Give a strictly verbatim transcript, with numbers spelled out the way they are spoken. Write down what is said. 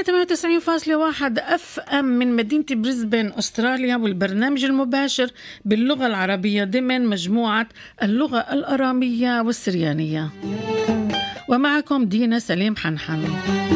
ثمانية وتسعين فاصلة واحد اف ام من مدينة بريسبن استراليا، والبرنامج المباشر باللغة العربية ضمن مجموعة اللغة الأرامية والسريانية. ومعكم دينا سليم حنحن.